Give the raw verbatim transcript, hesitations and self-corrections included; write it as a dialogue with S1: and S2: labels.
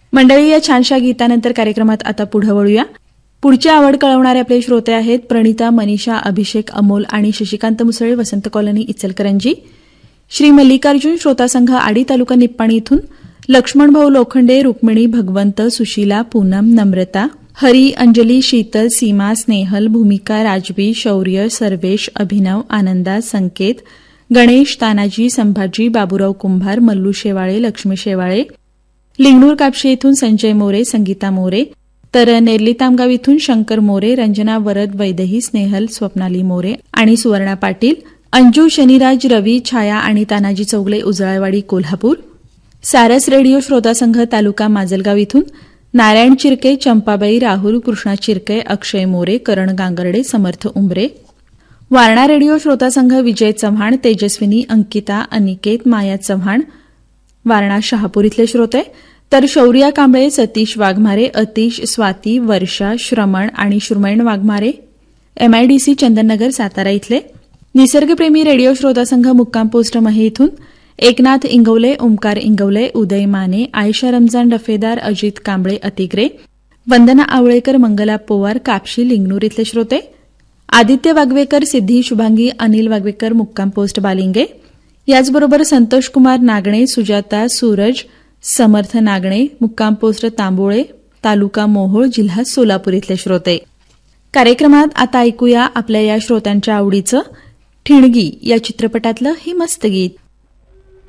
S1: मंडळी, या छानशा गीतानंतर कार्यक्रमात आता पुढे वळूया. पुढची आवड कळवणारे आपले श्रोते आहेत प्रणिता, मनीषा, अभिषेक, अमोल आणि शशिकांत मुसळे, वसंत कॉलनी, इचलकरंजी. श्री मल्लिकार्जुन श्रोता संघ, आडी तालुका, निप्पाणी इथून लक्ष्मण भाऊ लोखंडे, रुक्मिणी, भगवंत, सुशीला, पूनम, नम्रता, हरी, अंजली, शीतल, सीमा, स्नेहल, भूमिका, राजवी, शौर्य, सर्वेश, अभिनव, आनंदा, संकेत, गणेश, तानाजी, संभाजी, बाबूराव कुंभार, मल्लू शेवाळे, लक्ष्मी शेवाळे, लिंगणूर कापशे इथून संजय मोरे, संगीता मोरे, तर नेरली तामगाव इथून शंकर मोरे, रंजना वरद, वैदेही, स्नेहल, स्वप्नाली मोरे आणि सुवर्णा पाटील, अंजू, शनिराज, रवी, छाया आणि तानाजी चौगले, उजळावाडी, कोल्हापूर. सारस रेडिओ श्रोता संघ, तालुका माजलगाव इथून नारायण चिरके, चंपाबाई, राहुल, कृष्णा चिरके, अक्षय मोरे, करण गांगर्डे, समर्थ उंबरे. वारणा रेडिओ श्रोता संघ, विजय चव्हाण, तेजस्विनी, अंकिता, अनिकेत, माया चव्हाण, वारणा शहापूर इथले श्रोते, तर शौर्या कांबळे, सतीश वाघमारे, अतिश, स्वाती, वर्षा, श्रमण आणि श्रुमैन वाघमारे, एमआयडीसी चंदननगर, सातारा इथले. निसर्गप्रेमी रेडिओ श्रोता संघ, मुक्काम पोस्ट महे इथून एकनाथ इंगवले, ओमकार इंगवले, उदय माने, आयशा रमजान डफेदार, अजित कांबळे, अतिग्रे, वंदना आवळेकर, मंगला पोवार, कापशी, लिंगणूर इथले श्रोते. आदित्य वागवेकर, सिद्धी, शुभांगी, अनिल वागवेकर, मुक्काम पोस्ट बालिंगे. याचबरोबर संतोष कुमार नागणे, सुजाता, सूरज, समर्थ नागणे, मुक्काम पोस्ट तांबोळे, तालुका मोहोळ, जिल्हा सोलापूर इथले श्रोते. कार्यक्रमात आता ऐकूया आपल्या या श्रोत्यांच्या आवडीचं ठिणगी या चित्रपटातलं हे मस्त गीत.